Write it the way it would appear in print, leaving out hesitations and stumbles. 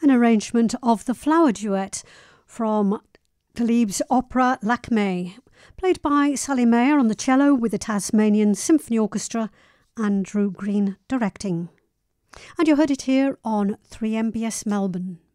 an arrangement of the Flower Duet from Talib's opera Lakmé, played by Sally Mayer on the cello with the Tasmanian Symphony Orchestra, Andrew Green directing. And you heard it here on 3MBS Melbourne.